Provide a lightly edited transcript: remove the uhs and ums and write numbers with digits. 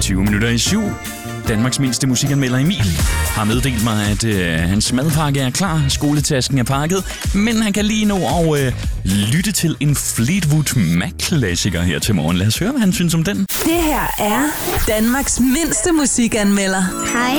7:20. Danmarks mindste musikanmelder Emil har meddelt mig, at hans madpakke er klar, skoletasken er pakket, men han kan lige nå at lytte til en Fleetwood Mac-klassiker her til morgen. Lad os høre, hvad han synes om den. Det her er Danmarks mindste musikanmelder. Hej.